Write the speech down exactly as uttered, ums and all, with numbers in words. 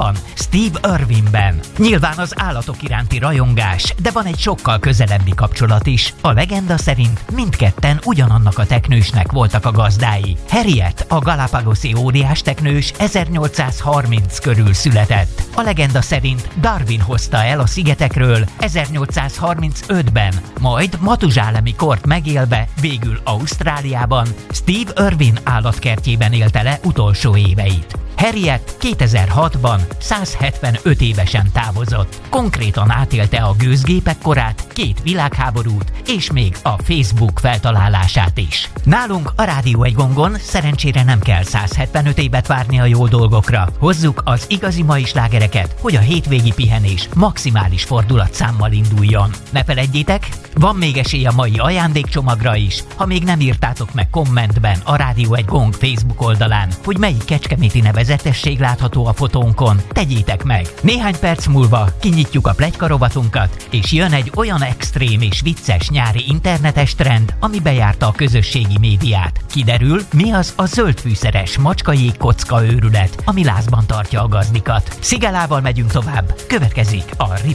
Ausztráliában, Steve Irwinben. Nyilván az állatok iránti rajongás, de van egy sokkal közelebbi kapcsolat is. A legenda szerint mindketten ugyanannak a teknősnek voltak a gazdái. Harriet, a Galapagos-i óriás teknős ezernyolcszázharminc körül született. A legenda szerint Darwin hozta el a szigetekről ezernyolcszázharmincötben, majd matuzsálemi kort megélve végül Ausztráliában, Steve Irwin állatkertjében élte le utolsó éveit. Harriet kétezer-hatban százhetvenöt évesen távozott. Konkrétan átélte a gőzgépek korát, két világháborút és még a Facebook feltalálását is. Nálunk a Rádió egy gongon szerencsére nem kell százhetvenöt évet várni a jó dolgokra. Hozzuk az igazi mai slágereket, hogy a hétvégi pihenés maximális fordulatszámmal induljon. Ne feledjétek, van még esély a mai ajándékcsomagra is, ha még nem írtátok meg kommentben a Rádió egy gong Facebook oldalán, hogy melyik kecskeméti nevezetesség látható a fotónkon, tegyétek meg. Néhány perc múlva kinyitjuk a pletyka rovatunkat, és jön egy olyan extrém és vicces nyári internetes trend, ami bejárta a közösségi médiát. Kiderül, mi az a zöldfűszeres macskajég kocka őrület, ami lázban tartja a gazdikat. Szigelával megyünk tovább, következik a